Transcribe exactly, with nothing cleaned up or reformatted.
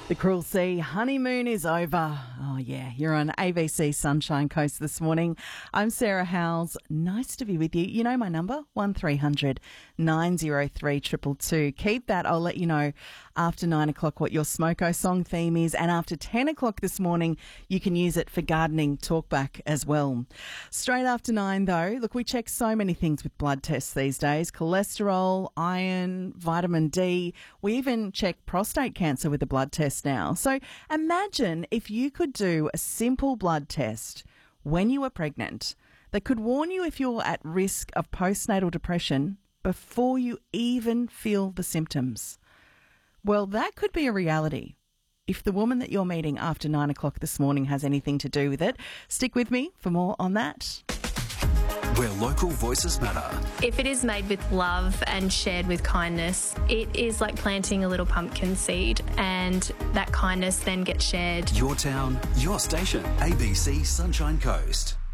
The Cruel Sea honeymoon is over. Oh, yeah, you're on A B C Sunshine Coast this morning. I'm Sarah Howells. Nice to be with you. You know my number, one three hundred nine oh three two two two. Keep that. I'll let you know after nine o'clock what your Smoko song theme is. And after ten o'clock this morning, you can use it for gardening talkback as well. Straight after nine, though, look, we check so many things with blood tests these days. Cholesterol, iron, vitamin D. We even check prostate cancer with a blood test now. So imagine if you could do a simple blood test when you were pregnant that could warn you if you're at risk of postnatal depression before you even feel the symptoms. Well, that could be a reality if the woman that you're meeting after nine o'clock this morning has anything to do with it. Stick with me for more on that. Where local voices matter. If it is made with love and shared with kindness, it is like planting a little pumpkin seed, and that kindness then gets shared. Your town, your station. A B C Sunshine Coast.